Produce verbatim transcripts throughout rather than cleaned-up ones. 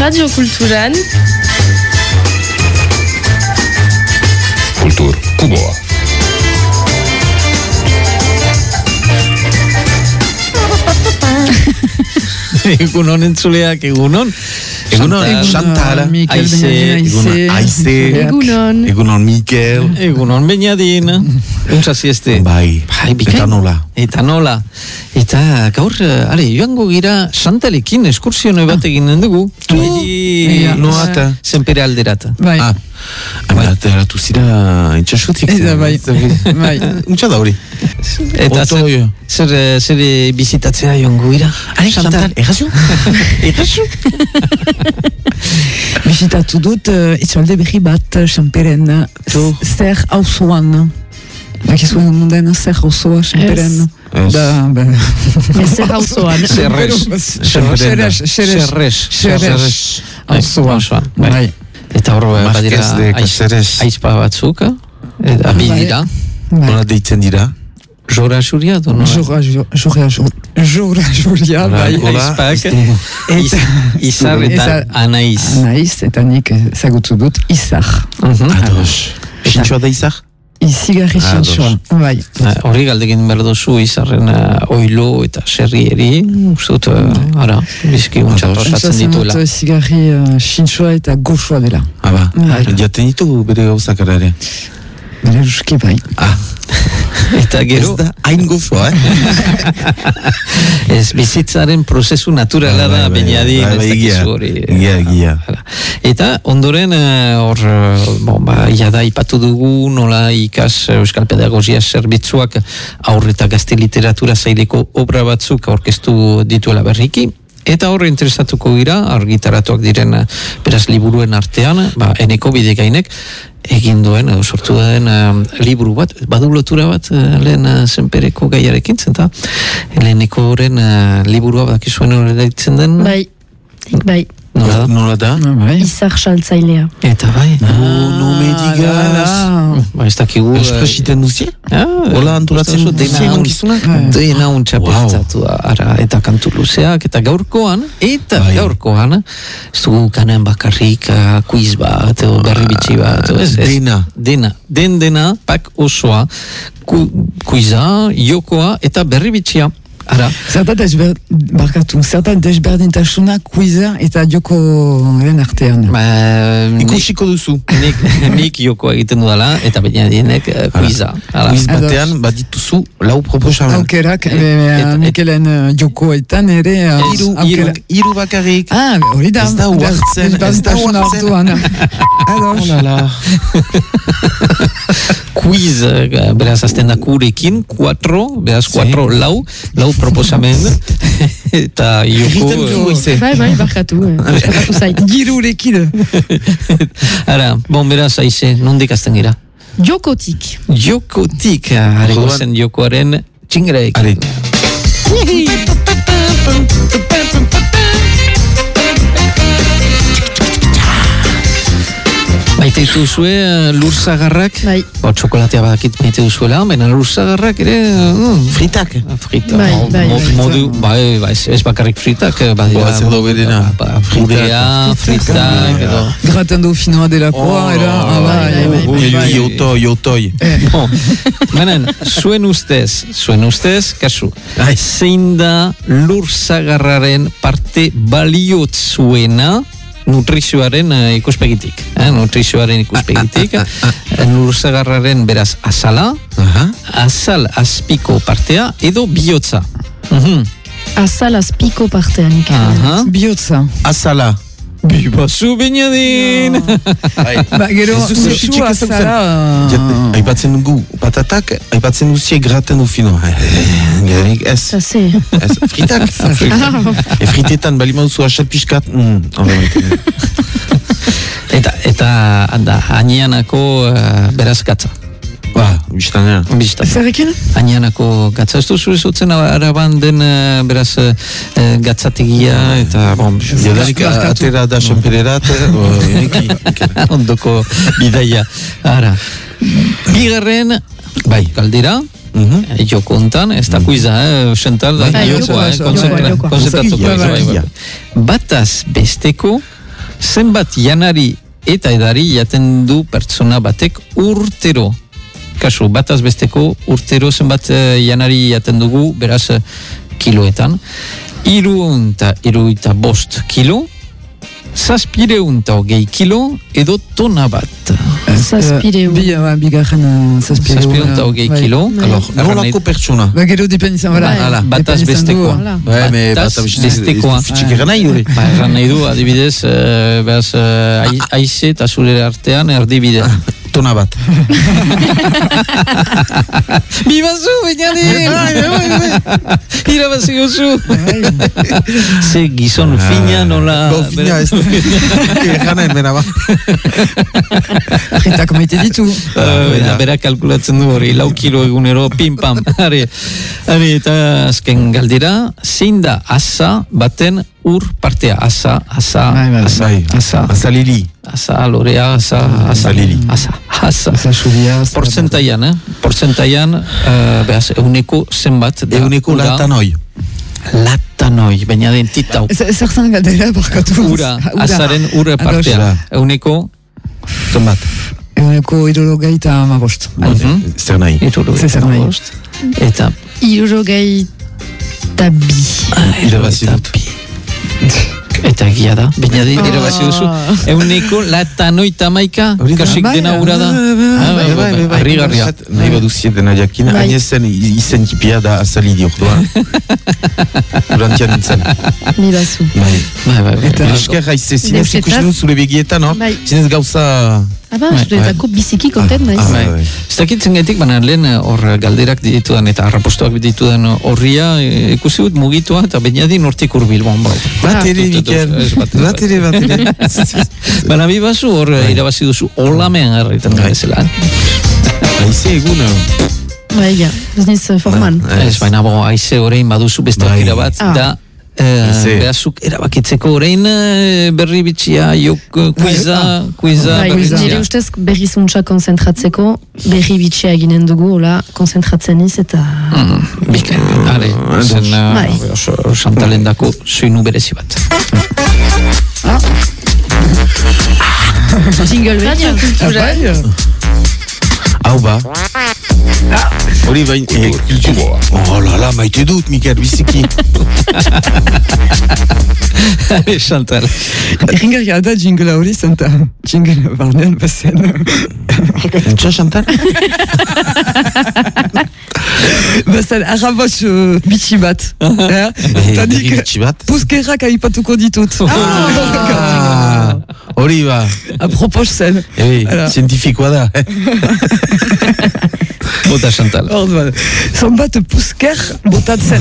Radio Kulturan Kultur Kuboa. Egunon entzuleak, egunon. Egunon, Chantal, Aize, egunon, Aize, Egunon egunon, Mikel, egunon, Beñadin. Untza zieste. bai, Bai, bikain. eta nola. Eta nola. Eta gaur, ale, joango gira Chantalekin eskursione bat eginen dugu. Bai, noata. Zenpere alderata. Bai, Ah, ama ateratu zira itxasutik. Eta bai, bai. Untsa da hori. Eta Oto, zer, jo. zer, zer bizitatzea joango gira. Ari, Chantal, errazu? Errazu? Bisitatu dut uh, itzalde berri bat Sanperen zer auzoan. Bakizu munden zer auzoa Sanperen. Ez. Da, ba... Ezer hauzoan Zerrez. Xerrez, xerrez. Zerrez. Xerrez. Auzoan. Bai. Bai. Eta hor badira Marquez de Caceres. aizpa batzuk, eta bi Bai. dira. Nola deitzen dira? Jora juria, do nola? Jura, jura, jura, juria, bai. Hola, Aizpak, Eta... Izar eta Eta- Anaiz. Anaiz, eta nik ezagutzu dut Izar. Mhm. Ados. Sintxoa da izar? Izigarri Ah, xintxoa. Bai. Eh, Hori galdekin behar duzu Izarren uh, oilo eta serrieri, ustut, uh, ara, bizki untxat Ados. tratatzen dituela. Dut izigarri uh, xintxoa eta goxoa dela. Aba, Bai. jaten ditu bere gauzak ere. Bere ruski bai. Ah, Eta ez gero, da hain gozoa, eh? ez bizitzaren prozesu naturala da, Bai, bai, Beñadin, bai, ez bai, egia, dakizu hori. egia, egia. Hala. Eta ondoren, eh, hor, eh, bon, ba, jada ipatu dugu, nola ikas Euskal Pedagogia Zerbitzuak aurre eta gazte literatura zaileko obra batzuk aurkeztu dituela berriki. Eta horre interesatuko gira, argitaratuak diren eh, beraz liburuen artean, ba, eneko bidegainek egin duen, edo sortu den eh, liburu bat, badu lotura bat eh, lehen eh, zenpereko gaiarekin, zenta leheneko horren eh, liburua badakizuen hori deitzen den, Bai, bai, nola da? Nola da? Bai. izar saltzailea Eta bai, Oh, no me digas. ba, ez dakigu... eh, Espresiten duzie? ah, Hola antolatzen uste duzu duzie dena emankizunak? Dena untxa Wow. pentsatu, ara, eta kantu luzeak, eta gaurkoan, eta Bai. gaurkoan, ez dugu kanen bakarrik, uh, quiz bat, edo berri bitxi bat, edo ez, ez, Dena. dena, den dena, pak osoa, ku, quiza, jokoa, eta berri bitxia. Ara, Zertan desber... Barkatu, zertan desberdintasuna quiza eta joko den artean. ba, nik, Ikusiko duzu. nik, nik jokoa egiten dudala, eta baina dienek uh, quiza. Ara. Quiz Ados. batean badituzu lau proposamen. Aukerak, Et- e, et- et- Mikelen uh, jokoetan ere... uh, Hiru, aukera- hiru, hiru bakarrik. Ah, hori da. Ez da uartzen, ez da Desberdintasuna uartzen. orduan. Oh la la. Quiz, eh, beraz, azten da kurekin, cuatro, beraz, cuatro, lau, lau proposamen, eta joko... Egiten du, Aize. Bai, bai, barkatu, eh, barkatu zait Girurekin. Ara, bon, beraz, aize, nondik azten gira? Jokotik Jokotik, hariko Orduan- zen jokoaren txingreek. Are, Maite dituzue eh, lur zagarrak, Bai, bo, txokolatea badakit maite duzuela, baina lur zagarrak ere... Mm, fritak. frita, Bai, mo- bai, mo- bai. modu, bai, bai, ez bakarrik fritak, eh, badira... Ba, zer da bedena. ba, Purea, fritak, edo... Gratando finoa delakoa, era... ah, bai, bai, bai, bai, bai. Iotoi, iotoi. Bon, baina, zuen ustez, zuen ustez, kasu, zein da lur zagarraren parte baliotzuena nutrizioaren uh, ikuspegitik. Eh? Nutrizioaren ikuspegitik. Eh, lur zagarraren beraz azala, Aha. azal azpiko partea, edo bihotza. Mhm. azal azpiko partean Aha. Bihotza. Azala. Bibazu Beñadin! Ba, gero, Ez duzu usu txik ezagutzen. azala... Ja, aipatzen dugu patatak, aipatzen duzie graten du fino. Gerenik ez. Ça c'est Ez, fritak. E fritetan bali mauzu asal pixkat. Mm, horrela. Eta, eta, anda, anianako uh, beraz gatza. Ba, biztanean. Bistan. Zerrekin? Anianako gatza. Ez duzu ezutzen araban den uh, beraz uh, gatzategia eta bon, Jadanik atera da senpererat. ondoko bidaia. Ara. Bigarren, bai, galdera, Mhm. joko hontan, ez da kuiza, eh, Chantal, da, Bai, jokoa, jokoa, eh, jokoa, konzentra- jokoa. konzentratuko, Jokoa, bai, bai, jokoa. bai. Bataz besteko zenbat janari eta edari jaten du pertsona batek urtero. Kasu, bataz besteko urtero zenbat eh, janari jaten dugu, beraz eh, kiloetan. Iruun eta iruita bost kilo, zazpireun eta hogei kilo, edo tona bat. Zazpireun. Bi, uh, bigarren uh, zazpireun. Zazpireun eta hogei bai. kilo. Alors, nolako pertsona? Ba, gero dipen izan, voilà. Hala, bataz Dipen izan bestekoa. du, Voilà. Ouais, mais Bataz bataz bestekoa. fitxik eran nahi, hori? Ba, erran nahi du, adibidez, uh, beraz, uh, ai- aize eta zure artean erdibide. Tona bat. Bibazu, bainadin! Irabazi gozu! Ze gizon fina nola... Go fina ez. Egan nahi, mena ba. Fritak maite ditu. Uh, eta berak kalkulatzen du hori, lau kilo egunero, pim pam. Are, are, eta azken galdera, zein da asa baten ur partea? Asa, asa, Bai, bai, asa, bai. asa, Azalili. asa, lorea, asa, asa, Azalili. asa, asa. Asa xubia. Portzentaian, eh? Portzentaian, uh, behaz, euneko zenbat da. Euneko ura- latanoi. Latanoi, baina den titau. Zer zen galdera, barkatu. Ura, azaren ur Ados. partea. Euneko, Zenbat. Eguneko irologei eta amabost. Mhm. Zer nahi. irurogeita Zer nahi. bost. Eta Irurogei tabi. Irabazi dut. Eta egia da, baina di, Ah. irabazi duzu. Euneko latanoi tamaika, Hori da. kasik Bai, dena ura da. Ah, bai, bai, bai, harrigarria. Nahi baduzie dena jakin, Bai. ainezen izen tipia da azalidi orduan. Durantian nintzen. Ni bazu. Bai. Bai, bai, bai. Eta- Esker haize, zinez Neusetaz- ikusten dut zure begietan, no? Bai. Zinez gauza... Aba, Bai, zuretako biziki kontent naiz. Ah, Bai. bai. Ez dakitzen gaitik, baina lehen eh, hor galderak ditudan eta arrapostoak ditudan horria eh, ikusi dut mugitua eta bainadin hortik urbil. Bon, bon. Bat Ah, ere, dut, dut, Mikel. ez, bat ere, Bat ere, bat ere. Baina bi bazu hor eh, irabazi duzu olamen harritan Bai. bezala. Haize egun... Bai, ja, ez niz eh, forman. Ez, baina bo, aize orain baduzu beste Bai. aukera bat, Ah. da eh, Aize. behazuk erabakitzeko orain eh, berri bitxia, jok, eh, kuiza, kuiza, Bai, berri quiza. nire bitxia. ustez berri zuntza konzentratzeko, berri bitxea eginen dugu, hola, konzentratzen iz eta... Mm, bikain, are, zen Bai. uh, Xantalen dako soinu berezi bat. Jingle baina. Bai, Hau ba. Hori bain... eh, kultura. Oh la la, maite dut, Mikel, biziki. Are, Xantal. Eringarria da jingle hori zenta. Jingle barnean bazen. Entxa, Chantal? Bazen arrabos uh, bitxi bat. Eh? Eta nik Bitxi bat. puskerrak aipatuko ditut. Ah, hori ba. Apropos zen. Eh, Voilà. zientifikoa da. Bota Xantal. Orduan, zonbat pusker botatzen.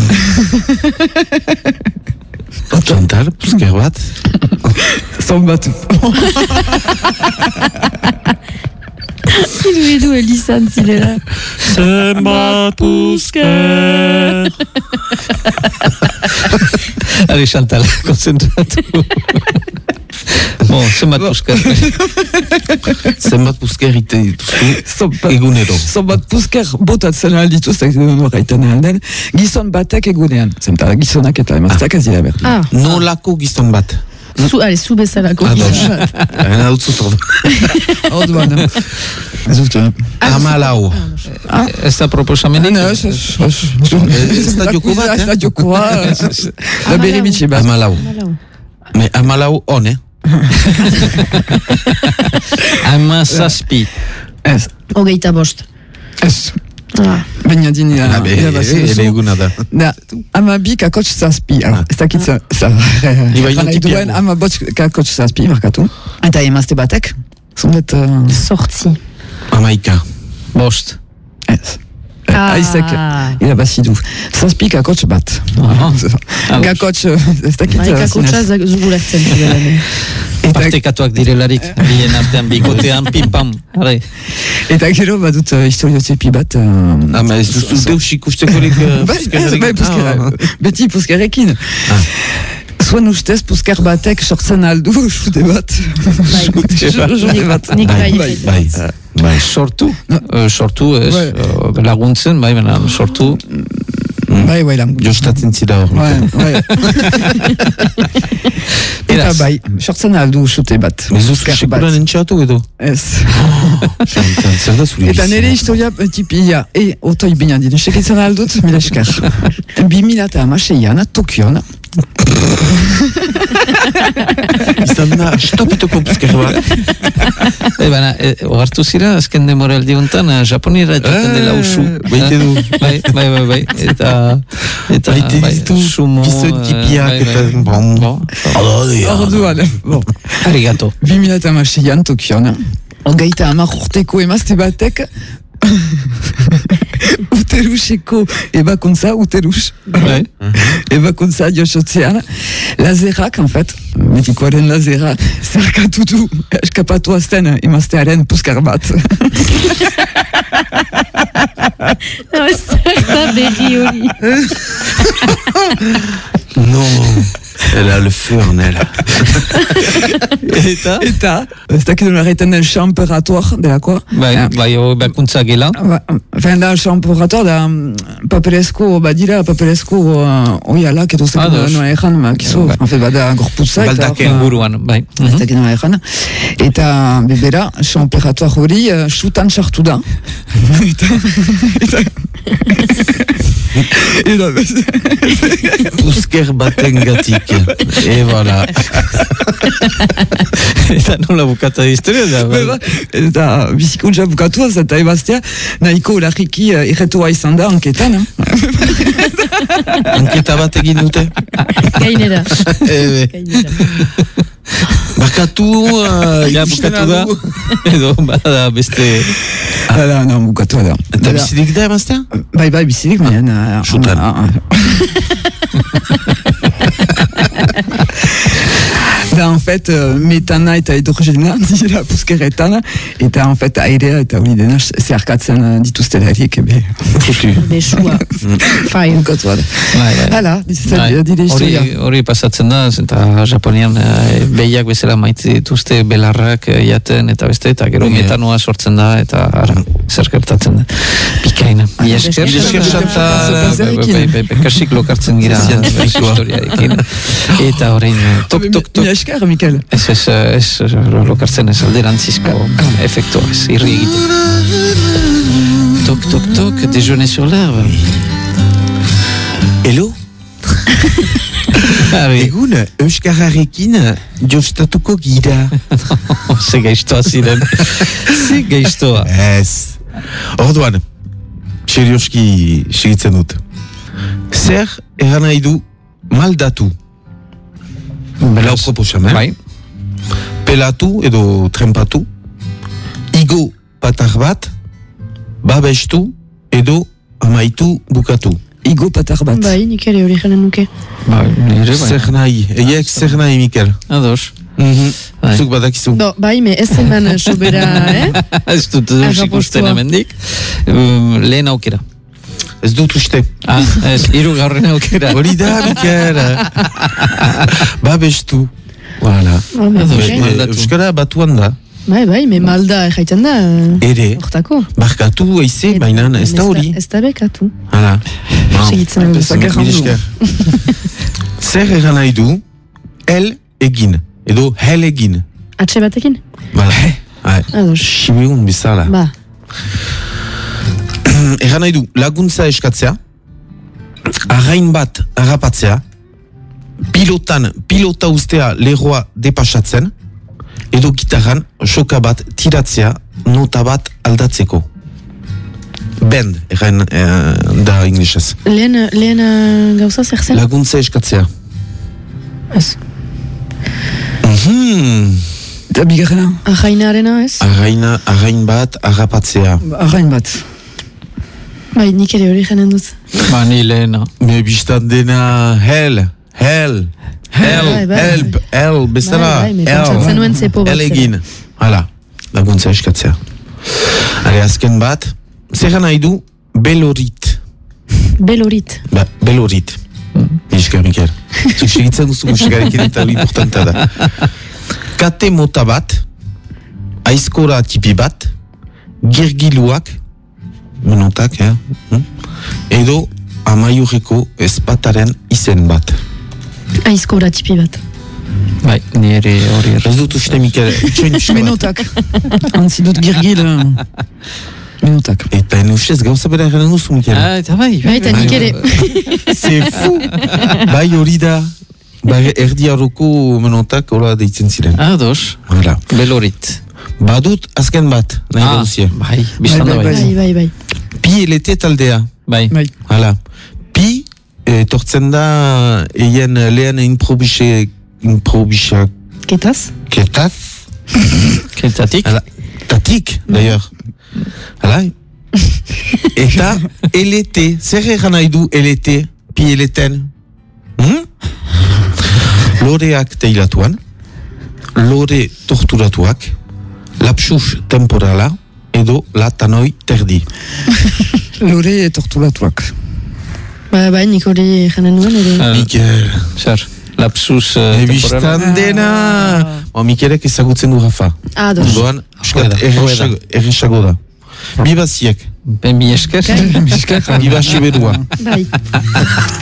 Chantal, pusker bat. Zonbat. Idu edu elizan zirela. Zenbat pusker. Are, Xantal, konzentratu. Bon, zenbat pusker. Zenbat pusker ite dituzu Zonbat. egunero. Zonbat pusker botatzen aldituz, ez duen horreiten alden, gizon batek egunean. Zenta gizonak eta emazteak ez dira behar. Ah, Nolako gizon bat. zu, ale, zu bezalako. Ados. gizon bat. Hena dut zut. Orduan. Ez dut. Hamalau. Ez da proposamenik? Ah, ez, ez, ez. Ez da joko bat, eh? Ez da jokoa. Da bere bitxi bat. Hamalau. Malau. Me hamalau on, eh? Ama zazpi. Ez. Hogeita bost. Ez. Ah, Baina dini Ah, be, ere eguna da. Da, ama bi kakotx zazpi. Alors, ez dakitza. Ibai Nahi notipia duen gu. ama botx kakotx zazpi, markatu. Eta emazte batek. Zondet. Uh, sortzi. Hamaika. Bost. ez. Ah. Aizek irabazi du. Zazpi kakotx bat. Aha. Kakotx, ez dakitza. Maika kotxa zugulertzen zirela. Partekatuak direlarik, bien artean, bikotean, pim-pam. Are. Eta gero badut uh, historiotzepi bat. Uh, Ah, ma ez duzu deus ikustekorik Bai, ez, bai, puskera. Beti puskerekin. Zuen ustez pusker batek sortzen aldu sude bat. Sude bat. Nik bai. Bai, bai. Bai. Sortu, eh, sortu ez, Bai. eh, laguntzen, bai, baina sortu, Bai, bai, lan. Jostatzen zira hor. Bai, bai. Eta bai, sortzen aldu sute bat. Ez duzu sekuran entxatu edo? Ez. Zer da zure Eta nire historia tipia, e, otoi binean dira, sekitzen aldut, mila esker. Bi mila eta amaseian, Tokion. Izan da, stopitoko puzker bat. E, baina, e, ohartu zira, azken demoraldi honetan, japonera jaten dela usu. Baite du. Bai, bai, bai, bai. Eta, eta, Baite bai, ditu, sumo. bizon tipiak, eta, bon. Bon. Orduan, bon. Arigato. Bi mila eta amaseian, Tokion. Hogeita hamar urteko emazte batek, uteruseko ebakuntza, uterus. Bai. Ebakuntza josotzean, lazerak, en fait, medikoaren lazera, zerkatu du, eskapatu azten emaztearen puskar bat. Zer da berri hori. Non, elle a le feu en elle. Eta? Eta, ez dakit nola egiten den champeratoire delakoa. Bai, bai, ebakuntza gela. Enfin, da champeratoire da mm, paperezko, badira paperezko uh, oialak edo zeko Ados. nola egan, makizu, Bai. en fait, bada gorputza. eta, Baldaken uh, Buruan, bai. Ez dakit nola egan. Eta, bebera, champeratoire hori, uh, sutan sartu da. Eta, eta, eta, Puzker baten gatik. E voilà. Eta nola bukata historia da, bai. Beba, eta bizikuntza bukatuaz eta ebaztea nahiko larriki uh, irretua izan da anketan. Eh? Anketa bat egin dute. Gainera. Ebe. Gainera. Barkatu, uh, Ja, bukatu da. Edo, bada, beste... Hala, no, bukatu da. Eta bizirik da emaztea? Bai, bai, bizirik, baina... Uh, Sutan. uh, uh, Da, en fait, uh, metana eta hidrogena dira puskeretan, eta, en fait, airea eta hori dena zeharkatzen uh, dituztelarik, ebe, Futu. Besua. Fai. bukatu da. Bai, bai. Hala, Bai, dizizat, dire hori, historia. hori pasatzen da, eta Japonian eh, behiak bezala maite dituzte belarrak eh, jaten eta beste, eta gero Bai. metanoa sortzen da, eta ara, zer gertatzen da. Pikaina. Mila esker. Mila esker, Xanta, Xanta. bai, bai, bai, bai, kasik lokartzen gira Zientifikoa. historiaekin. Eta horrein, eh, tok, tok, tok. Mila esker, Mikel. Ez, ez, ez, lokartzen ez alderantzizko efektua, ez, irri egiten. Tok, tok, tok, déjeuner sur l'herbe. Elo? Harri, Egun, Euskararekin jostatuko gira. ze gaiztoa ziren. Ze gaiztoa. Ez. Orduan, serioski segitzen dut. Zer eran nahi du maldatu? Lau proposamen. Bai. Pelatu edo trempatu. Igo patar bat. Babestu edo amaitu bukatu. Igo patar bat. Bai, nik ere hori janen nuke. Bai, nire bai. Zer nahi, eiek zer nahi, Mikel. Ados. Mhm. Bai. Zuk badakizu. Do, bai, me ez eman sobera, eh? Ez dut dut Agaspostua. ikusten hemendik. Um, lehen aukera. Ez dut uste. Ah, ez, hiru gaurren aukera. Hori da, Mikel. Babestu. Voilà. Ah, me, Ados. okay. Bai. Maldatu. Euskara batuan da. Bai, bai, me malda jaiten da. Ere. Hortako. Barkatu eize, baina ez da hori. Ez da bekatu. Hala. Segitzen aldu. Bezak erran du. Zer eran nahi du, el egin. Edo hel egin. Atxe batekin? Bala. Hai. Ados. Sibeun bizala. Ba. Eran nahi du, laguntza eskatzea, arrain bat harrapatzea, pilotan, pilota ustea lerroa depasatzen, edo gitarran soka bat tiratzea, nota bat aldatzeko. Band, eran eh, da inglesez. Lehen, lehen uh, gauza zer zen? Laguntza eskatzea. Ez. Mhm. Eta bigarrena, Ajainarena ez? Arraina, arrain bat harrapatzea. arrain bat. Bai, nik ere hori janen dut. Ba, ni lehena. Me bistan dena hel, hel, hel, Bai, bai, help, hel, bezala, Bai, bai, me pentsatzen nuen zepo bat hel zela. egin. Hala, laguntza eskatzea. Ale, azken bat, zer nahi du belorit. Belorit. Ba, belorit. Miskar, Mikel. Zuk segitzen duzu musikarekin eta hori importanta da. Kate mota bat, aizkora tipi bat, girgiluak, menotak, eh? Hm? Edo amaiurreko ezpataren izen bat. Aizkora tipi bat. Bai, nire hori Ez dut uste, Mikel, itxoin pixka bat. Menotak. Antzi dut girgil. Menotak. Eta en ustez gauza bera egaren duzu, Mikel. Ah, eta bai, Bai, eta nik ere. C'est fou. Bai hori da. Bai erdi arroko menotak hola deitzen ziren. Ah, dos, Hala. belorit. Badut azken bat, nahi Ah, gauzia. bai, biztan da Bai, bai. Bai, bai, bai. Pi elete taldea. Bai, Bai. Hala. Pi etortzen da eien lehen improbise improbisak Ketaz? ketaz. keltatik. Hala. Tatik, d'ailleurs. Hala. Eta elete. Zer egan nahi du elete? Pi eleten? Hmm? Loreak teilatuan, lore torturatuak, lapsus temporala, edo la tanoi terdi. Lore torturatuak. Ba, bai, nik hori janen nuen, ere. Ah, Mikel, Zer, lapsus uh, ebistan temporala. dena! Ba, Mikelek ezagutzen du Rafa. Ah, dos. Doan, Rueda, rueda. erresago da. Bibaziek, Ben mi esker. biba siberua. Bai.